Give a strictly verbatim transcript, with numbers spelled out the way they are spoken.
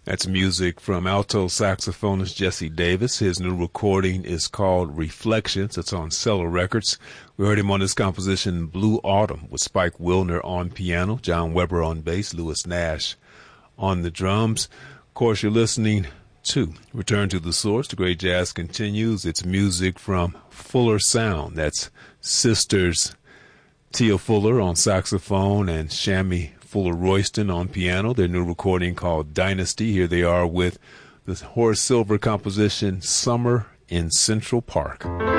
That's music from alto saxophonist Jesse Davis. His new recording is called Reflections. It's on Cellar Records. We heard him on this composition, Blue Autumn, with Spike Wilner on piano, John Weber on bass, Lewis Nash on the drums. Of course, you're listening to Return to the Source. The great jazz continues. It's music from Fuller Sound. That's sisters Tia Fuller on saxophone and Shammy Fuller Royston on piano. Their new recording called Dynasty. Here they are with the Horace Silver composition, Summer in Central Park.